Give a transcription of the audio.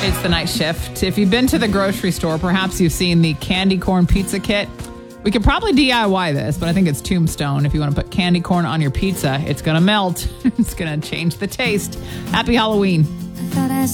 It's the night shift. If you've been to the grocery store, perhaps you've seen the candy corn pizza kit. We could probably DIY this, but I think it's tombstone. If you want to put candy corn on your pizza, it's going to melt. It's going to change the taste. Happy Halloween.